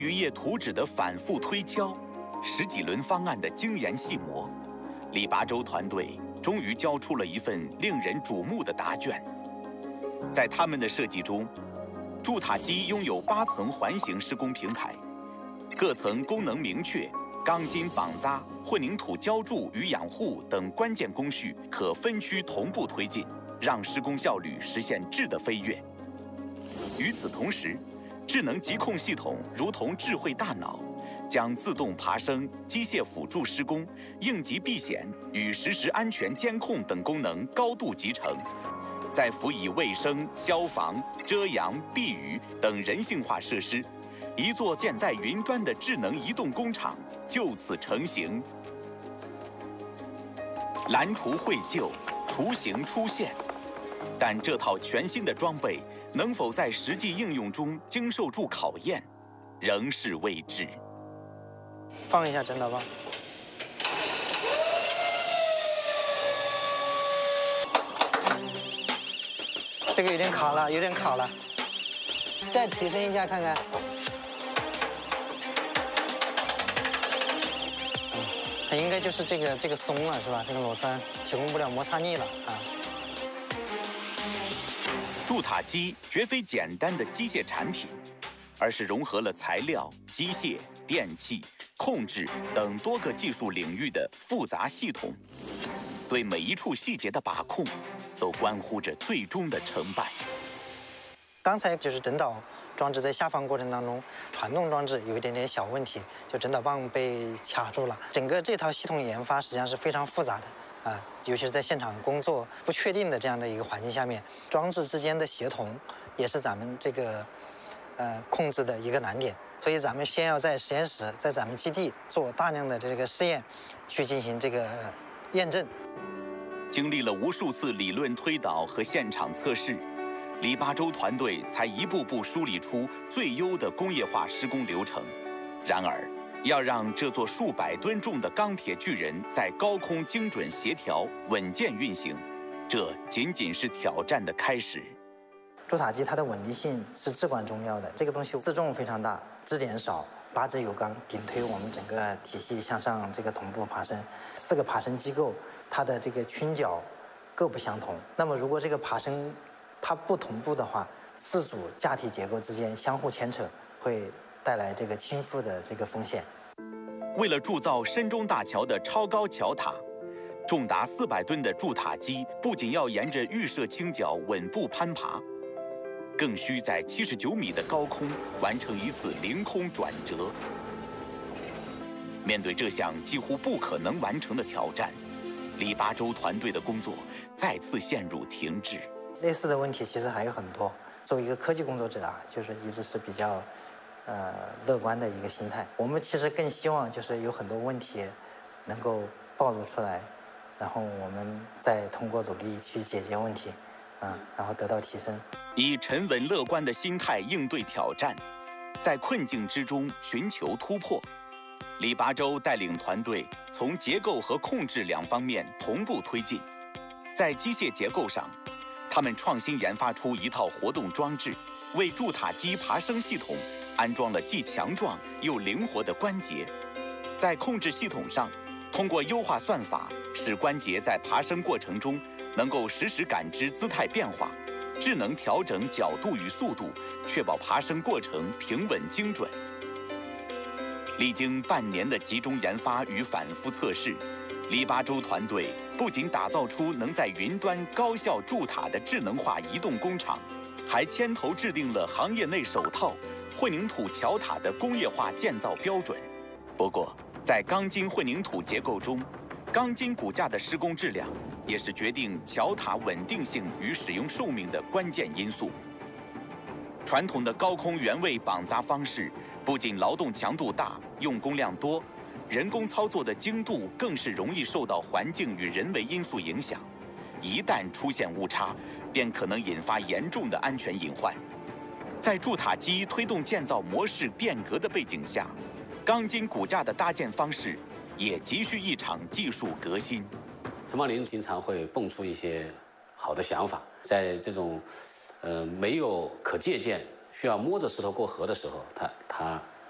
渔业图纸的反复推敲，十几轮方案的精研细磨，李八洲团队终于交出了一份令人瞩目的答卷。在他们的设计中，筑塔基拥有8层环形施工平台，各层功能明确，钢筋绑扎、混凝土浇筑与养护等关键工序可分区同步推进，让施工效率实现质的飞跃。与此同时，智能疾控系统如同智慧大脑，将自动爬升、机械辅助施工、应急避险与实时安全监控等功能高度集成，再辅以卫生、消防、遮阳、避雨等人性化设施，一座建在云端的智能移动工厂就此成型。蓝图绘就，雏形出现，但这套全新的装备能否在实际应用中经受住考验，仍是未知。 放一下整导棒。这个有点卡了，有点卡了，再提升一下看看。它应该就是这个松了是吧？这个螺栓提供不了摩擦力了啊。 筑塔基绝非简单的机械产品，而是融合了材料、机械、电气、控制等多个技术领域的复杂系统。对每一处细节的把控，都关乎着最终的成败。 刚才就是整导装置在下放过程当中，传动装置有一点点小问题，就整导棒被卡住了。整个这套系统研发实际上是非常复杂的。尤其是在现场工作不确定的这样的一个环境下面，装置之间的协同也是咱们这个控制的一个难点。所以咱们先要在实验室，在咱们基地做大量的这个试验，去进行这个验证。 经历了无数次理论推导和现场测试，李八洲团队才一步步梳理出最优的工业化施工流程。然而，要让这座数百吨重的钢铁巨人在高空精准协调、稳健运行，这仅仅是挑战的开始。 筑塔基它的稳定性是至关重要的，这个东西自重非常大，支点少，8支油缸顶推我们整个体系向上这个同步爬升，4个爬升机构它的这个倾角各不相同。那么如果这个爬升它不同步的话，4组架体结构之间相互牵扯，会带来这个倾覆的这个风险。 为了铸造深中大桥的超高桥塔，重达400吨的筑塔基不仅要沿着预设倾角稳步攀爬，更需在79米的高空完成一次凌空转折。面对这项几乎不可能完成的挑战，李八洲团队的工作再次陷入停滞。 类似的问题其实还有很多。作为一个科技工作者就是一直是比较乐观的一个心态。我们其实更希望就是有很多问题能够暴露出来，然后我们再通过努力去解决问题，然后得到提升。 以沉稳乐观的心态应对挑战，在困境之中寻求突破。李八洲带领团队从结构和控制2方面同步推进。在机械结构上，他们创新研发出一套活动装置，为筑塔基爬升系统安装了既强壮又灵活的关节。在控制系统上，通过优化算法，使关节在爬升过程中能够实时感知姿态变化，智能调整角度与速度，确保爬升过程平稳精准。历经半年的集中研发与反复测试，李八洲团队不仅打造出能在云端高效筑塔的智能化移动工厂，还牵头制定了行业内首套混凝土桥塔的工业化建造标准。不过，在钢筋混凝土结构中，钢筋骨架的施工质量也是决定桥塔稳定性与使用寿命的关键因素。传统的高空原位绑扎方式不仅劳动强度大、用工量多，人工操作的精度更是容易受到环境与人为因素影响。一旦出现误差，便可能引发严重的安全隐患。在筑塔基推动建造模式变革的背景下，钢筋骨架的搭建方式也急需一场技术革新。 陈茂林经常会蹦出一些好的想法，在这种没有可借鉴、需要摸着石头过河的时候，他